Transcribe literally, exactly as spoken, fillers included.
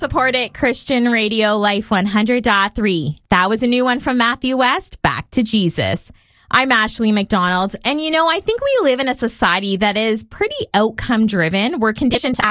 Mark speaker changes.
Speaker 1: Support it, Christian Radio Life one hundred point three. That was a new one from Matthew West, Back to Jesus. I'm Ashley McDonald, and you know, I think we live in a society that is pretty outcome driven. We're conditioned to